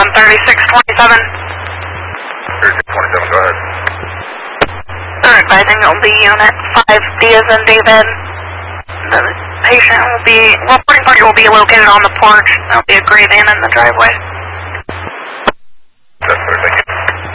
3627. 3627, go ahead. They're advising it will be Unit 5D as in David. The patient will be, reporting party will be located on the porch. There will be a gray van in the driveway. That's perfect.